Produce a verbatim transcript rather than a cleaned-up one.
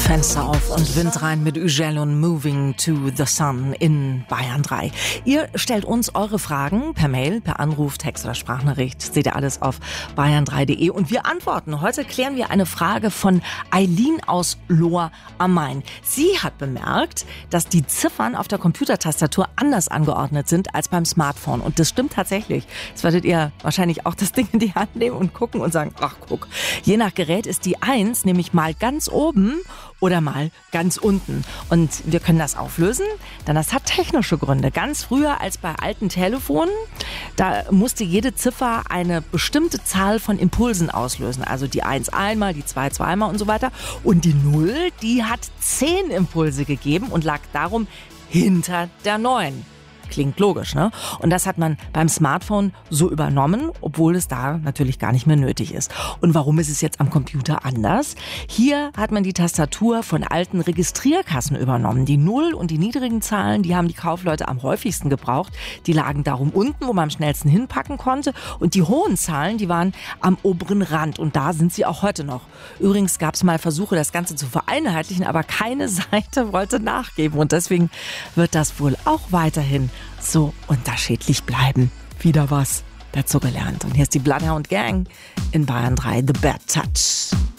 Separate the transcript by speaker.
Speaker 1: Fenster auf und Wind rein mit Ugel und Moving to the Sun in Bayern drei. Ihr stellt uns eure Fragen per Mail, per Anruf, Text oder Sprachnachricht. Seht ihr alles auf bayern drei punkt de und wir antworten. Heute klären wir eine Frage von Eileen aus Lohr am Main. Sie hat bemerkt, dass die Ziffern auf der Computertastatur anders angeordnet sind als beim Smartphone. Und das stimmt tatsächlich. Jetzt werdet ihr wahrscheinlich auch das Ding in die Hand nehmen und gucken und sagen, ach guck, je nach Gerät ist die eins nämlich mal ganz oben oder mal ganz unten. Und wir können das auflösen, denn das hat technische Gründe. Ganz früher als bei alten Telefonen, da musste jede Ziffer eine bestimmte Zahl von Impulsen auslösen. Also die eins einmal, die zwei zweimal und so weiter. Und die null, die hat zehn Impulse gegeben und lag darum hinter der neun. Klingt logisch, ne? Und das hat man beim Smartphone so übernommen, obwohl es da natürlich gar nicht mehr nötig ist. Und warum ist es jetzt am Computer anders? Hier hat man die Tastatur von alten Registrierkassen übernommen. Die Null und die niedrigen Zahlen, die haben die Kaufleute am häufigsten gebraucht. Die lagen darum unten, wo man am schnellsten hinpacken konnte. Und die hohen Zahlen, die waren am oberen Rand. Und da sind sie auch heute noch. Übrigens gab es mal Versuche, das Ganze zu vereinheitlichen, aber keine Seite wollte nachgeben. Und deswegen wird das wohl auch weiterhin so unterschiedlich bleiben. Wieder was dazu gelernt. Und hier ist die Bloodhound Gang in Bayern drei, The Bad Touch.